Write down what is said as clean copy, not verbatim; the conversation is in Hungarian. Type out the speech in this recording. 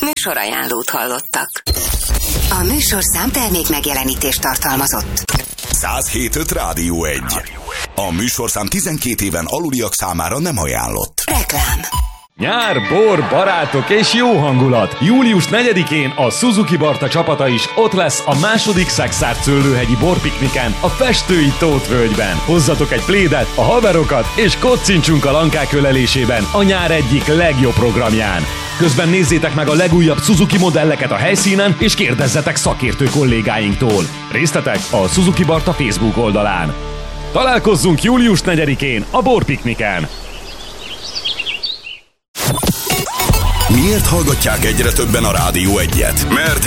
Műsorajánlót hallottak. A műsorszám termék megjelenítést tartalmazott. 107.5 Rádió 1. A műsorszám 12 éven aluliak számára nem ajánlott. Reklám. Nyár, bor, barátok és jó hangulat! Július 4-én a Suzuki Barta csapata is ott lesz a második Szexárd-Szőlőhegyi borpikniken a Festői Tóth-völgyben. Hozzatok egy plédet, a haverokat és kocincsunk a lankák ölelésében a nyár egyik legjobb programján. Közben nézzétek meg a legújabb Suzuki modelleket a helyszínen és kérdezzetek szakértő kollégáinktól. Részletek a Suzuki Barta Facebook oldalán. Találkozzunk július 4-én a borpikniken! Miért hallgatják egyre többen a Rádió 1-et? Mert